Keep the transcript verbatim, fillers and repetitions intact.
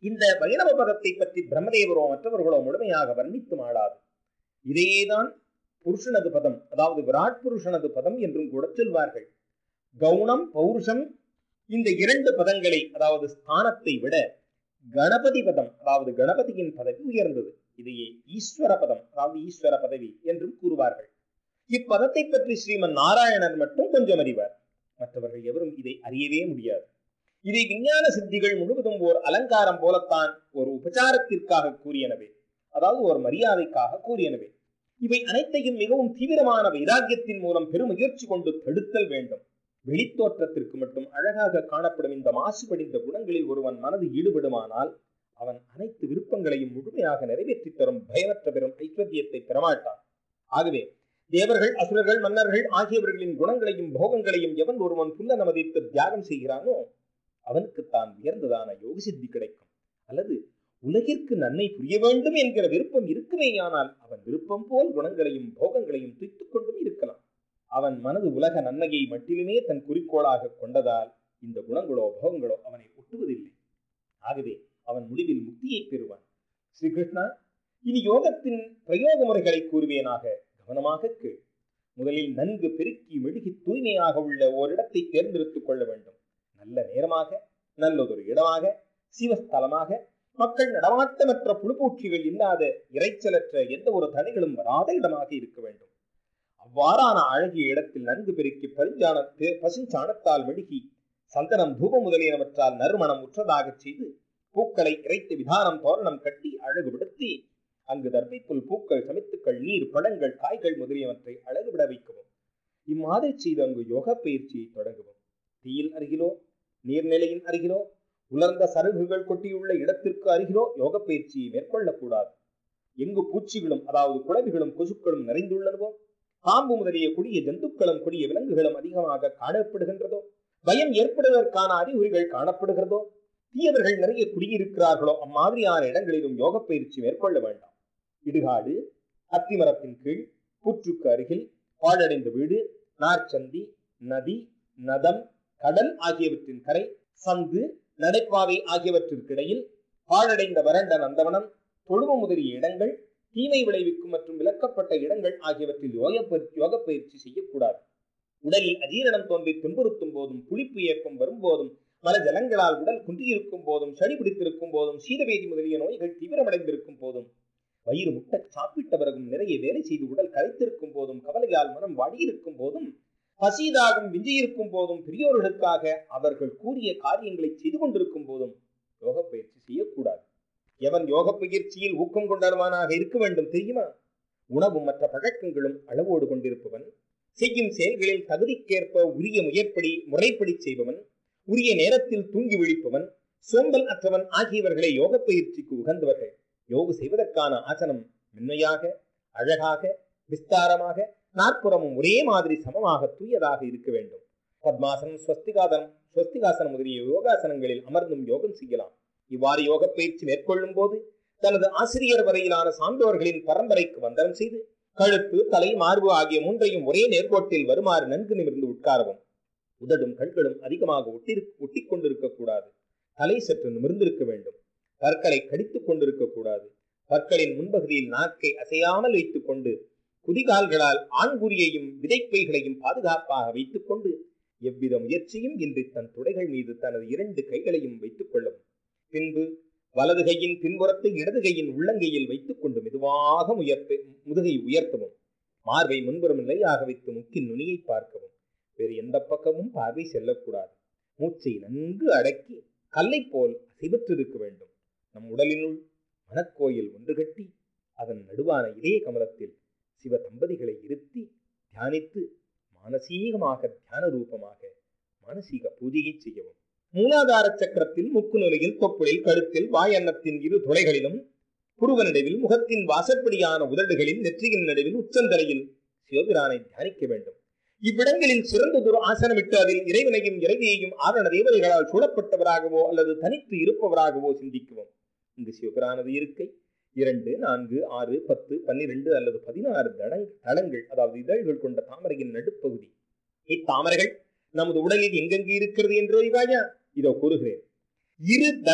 இந்த வைணவ பதத்தை பற்றி பிரம்மதேவரோ மற்றவர்களோ முழுமையாக வர்ணித்து மாளாது. இதையேதான் புருஷனது பதம், அதாவது விராட் புருஷனது பதம் என்றும் கூட சொல்வார்கள். கவுனம் பௌருஷம் இந்த இரண்டு பதங்களை, அதாவது ஸ்தானத்தை விட கணபதி பதம், அதாவது கணபதியின் பதவி உயர்ந்தது. இதையே ஈஸ்வர பதம், அதாவது ஈஸ்வர பதவி என்றும் கூறுவார்கள். இப்பதத்தை பற்றி ஸ்ரீமன் நாராயணன் மட்டும் கொஞ்சம் அறிவார். மற்றவர்கள் எவரும் இதை அறியவே முடியாது. இதை விஞ்ஞான சித்திகள் முழுவதும் ஓர் அலங்காரம் போலத்தான், ஒரு உபச்சாரத்திற்காக கூறியனவே, அதாவது ஒரு மரியாதைக்காக கூறியனவே. இவை அனைத்தையும் மிகவும் தீவிரமான வைராக்கியத்தின் மூலம் பெருமுயற்சி கொண்டு தடுத்தல் வேண்டும். வெளித்தோற்றத்திற்கு மட்டும் அழகாக காணப்படும் இந்த மாசுபடிந்த குணங்களில் ஒருவன் மனது ஈடுபடுமானால் அவன் அனைத்து விருப்பங்களையும் முழுமையாக நிறைவேற்றி தரும் பயமற்ற பெரும் ஐஸ்வர்யத்தை பெறமாட்டான். ஆகவே தேவர்கள், அசுரர்கள், மன்னர்கள் ஆகியவர்களின் குணங்களையும் போகங்களையும் எவன் ஒருவன் புல்ல நமதித்து தியாகம் செய்கிறானோ அவனுக்குத்தான் உயர்ந்ததான யோக சித்தி கிடைக்கும். அல்லது உலகிற்கு நன்மை புரிய வேண்டும் என்கிற விருப்பம் இருக்குமேயானால் அவன் விருப்பம் போல் குணங்களையும் போகங்களையும் துய்த்துக் கொண்டும் இருக்கலாம். அவன் மனது உலக நன்மையை மட்டிலுமே தன் குறிக்கோளாக கொண்டதால் இந்த குணங்களோ போகங்களோ அவனை ஒட்டுவதில்லை. ஆகவே அவன் முடிவில் முக்தியை பெறுவான். ஸ்ரீகிருஷ்ணா, இனி யோகத்தின் பிரயோக முறைகளை கூறுவேனாக, கவனமாக கேள். முதலில் நன்கு பெருக்கி மெழுகி தூய்மையாக உள்ள ஓரிடத்தை தேர்ந்தெடுத்துக் கொள்ள வேண்டும். நல்ல நேரமாக, நல்லதொரு இடமாக, சிவஸ்தலமாக, மக்கள் நடமாட்டமற்ற புழுப்பூச்சிகள் இல்லாத, இறைச்சலற்ற, எந்த ஒரு தடைகளும் வராத இடமாக இருக்க வேண்டும். அவ்வாறான அழகிய இடத்தில் நன்கு பெருக்கி பரிஞ்சானத்து பசுஞ்சாணத்தால் மெழுகி சந்தனம் தூபம் முதலியனவற்றால் நறுமணம் உற்றதாக செய்து பூக்களை இறைத்து விதானம் தோரணம் கட்டி அழகுபடுத்தி அங்கு தர்பைப்புல், பூக்கள், சமித்துக்கள், நீர், பழங்கள், காய்கள் முதலியவற்றை அழகுபட வைக்கவும். இம்மாதிரி செய்து அங்கு யோக பயிற்சியை தொடங்கவும். தீயில் அருகிலோ, நீர்நிலையின் அருகிலோ, உலர்ந்த சருகுகள் கொட்டியுள்ள இடத்திற்கு அருகிலோ யோக பயிற்சியை மேற்கொள்ளக்கூடாது. எங்கு பூச்சிகளும், அதாவது குளவிகளும் கொசுக்களும் நிறைந்துள்ளனவோ, பாம்பு முதலிய கொடிய ஜந்துக்களும் கொடிய விலங்குகளும் அதிகமாக காணப்படுகின்றதோ, பயம் ஏற்படுவதற்கான அறிகுறிகள் காணப்படுகிறதோ, தீயவர்கள் நிறைய குடியிருக்கிறார்களோ அம்மாதிரியான இடங்களிலும் யோக பயிற்சி மேற்கொள்ள வேண்டாம். இடுகாடு, அத்திமரத்தின் கீழ், புற்றுக்கு அருகில், பாழடைந்த வீடு, நார்ச்சந்தி, நதி, நதம், கடல் ஆகியவற்றின் கரை, சந்து, நடைபாதை ஆகியவற்றிற்கிடையில், பாழடைந்த வறண்ட நந்தவனம், தொழுவம் முதலிய இடங்கள், தீமை விளைவிக்கும் மற்றும் விலக்கப்பட்ட இடங்கள் ஆகியவற்றில் யோக யோக பயிற்சி செய்யக்கூடாது. உடலில் அஜீரணம் தோன்றி துன்புறுத்தும் போதும், புளிப்பு ஏப்பம் வரும்போதும், மல ஜலங்களால் உடல் குன்றியிருக்கும் போதும், சளி பிடித்திருக்கும் போதும், சீதபேதி முதலிய நோய்கள் தீவிரமடைந்திருக்கும் போதும், வயிறு முட்டை சாப்பிட்ட பிறகும் நிறைய வேலை செய்து உடல் களைத்திருக்கும் போதும், கவலையால் மனம் வாடியிருக்கும் போதும், பசிதாகம் விஞ்சியிருக்கும் போதும், பெரியோர்களுக்காக அவர்கள் கூறிய காரியங்களை செய்து கொண்டிருக்கும் போதும் யோக பயிற்சி செய்யக்கூடாது. எவன் யோக பயிற்சியில் ஊக்கம் கொண்டவனாக இருக்க வேண்டும் தெரியுமா? உணவும் மற்ற பழக்கங்களும் அளவோடு கொண்டிருப்பவன், செய்யும் செயல்களில் தகுதிக்கேற்ப உரிய முயற்படி முறைப்படி செய்பவன், உரிய நேரத்தில் தூங்கி விழிப்பவன், சோம்பல் அற்றவன் ஆகியவர்களை யோக பயிற்சிக்கு உகந்தவர்கள். யோக செய்வதற்கான ஆசனம் மென்மையாக, அழகாக, விஸ்தாரமாக, நாற்புறமும் ஒரே மாதிரி சமமாக தூயதாக இருக்க வேண்டும். பத்மாசனம், ஸ்வஸ்திகாசனம் ஸ்வஸ்திகாசனம் முதலிய யோகாசனங்களில் அமர்ந்தும் யோகம் செய்யலாம். இவ்வாறு யோக பயிற்சி மேற்கொள்ளும் போது தனது ஆசிரியர் வரையிலான சான்றோர்களின் பரம்பரைக்கு வந்தனம் செய்து கழுத்து, தலை, மார்பு ஆகிய மூன்றையும் ஒரே நேர்கோட்டில் வருமாறு நன்கு நிமிர்ந்து உட்காரவும். உதடும் கண்களும் அதிகமாக ஒட்டி ஒட்டி கொண்டிருக்க கூடாது. தலை சற்று நிமிர்ந்திருக்க வேண்டும். பற்களை கடித்துக் கொண்டிருக்க கூடாது. பற்களின் முன்பகுதியில் நாக்கை அசையாமல் வைத்துக் கொண்டு குதிகால்களால் ஆண்குறியையும் விதைப்பைகளையும் பாதுகாப்பாக வைத்துக் கொண்டு எவ்வித முயற்சியும் இன்றி தன் துடைகள் மீது தனது இரண்டு கைகளையும் வைத்துக் கொள்ளவும். பின்பு வலது கையின் பின்புறத்தை இடது கையின் உள்ளங்கையில் வைத்துக் கொண்டு மெதுவாக உயர்த்த முதுகை உயர்த்தவும். மார்பை முன்புறம் நிலையாக வைத்து முக்கின் நுனியை பார்க்கவும். வேறு எந்த பக்கமும் பார்வை செல்லக்கூடாது. மூச்சை நன்கு அடக்கி கல்லை போல் அசைவற்றிருக்க வேண்டும். நம் உடலினுள் மனக்கோயில் ஒன்று கட்டி அதன் நடுவான இதய கமலத்தில் சிவ தம்பதிகளை இருத்தி தியானித்து மானசீகமாக தியான ரூபமாக மானசீக பூஜையை செய்யவும். மூலாதார சக்கரத்தில் முக்கு நுனியில், தொப்புளில், கழுத்தில், வாயன்னத்தின் இரு துளைகளிலும், புருவ நடுவில், முகத்தின் வாசற்படியான உதடுகளில், நெற்றியின் நடுவில், உச்சந்தலையில் சிவபிரானை தியானிக்க வேண்டும். இவ்விடங்களில் சிறந்ததொரு ஆசனமிட்டு அதில் இறைவனையும் இறைவியையும் ஆரண தேவதைகளால் சூழப்பட்டவராகவோ அல்லது தனித்து இருப்பவராகவோ சிந்திக்கவும். இங்கு சிவபிரானது இருக்கை இரண்டு, நான்கு, ஆறு, பத்து, பன்னிரண்டு அல்லது பதினாறு தளங்கள், அதாவது இதழ்கள் கொண்ட தாமரையின் நடுப்பகுதி. இத்தாமரைகள் நமது உடலில் எங்கெங்கு இருக்கிறது என்று அறிவாயா? இதோ கூறுகிறேன். இரு